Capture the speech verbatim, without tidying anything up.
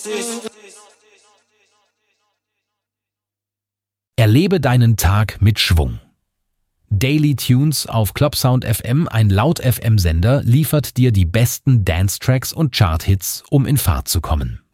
Erlebe deinen Tag mit Schwung. Daily Tunes auf Clubsound F M, ein Laut-F M-Sender, liefert dir die besten Dance-Tracks und Chart-Hits, um in Fahrt zu kommen.